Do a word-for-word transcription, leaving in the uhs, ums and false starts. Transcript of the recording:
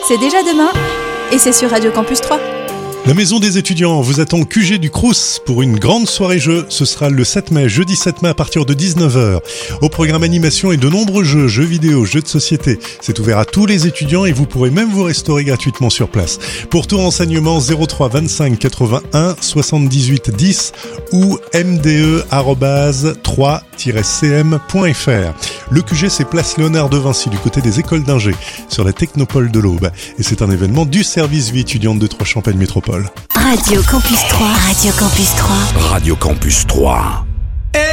C'est déjà demain et c'est sur Radio Campus trois. La Maison des étudiants vous attend au Q G du Crous pour une grande soirée jeux. Ce sera le sept mai, jeudi sept mai à partir de dix-neuf heures. Au programme animation et de nombreux jeux, jeux vidéo, jeux de société. C'est ouvert à tous les étudiants et vous pourrez même vous restaurer gratuitement sur place. Pour tout renseignement, zéro trois vingt-cinq quatre-vingt-un soixante-dix-huit dix ou m d e arobase trois tiret c m point f r. Le Q G, c'est place Léonard de Vinci du côté des écoles d'ingé sur la Technopole de l'Aube. Et c'est un événement du service vie étudiante de Trois-Champagne Métropole. Radio Campus trois. Radio Campus trois. Radio Campus trois.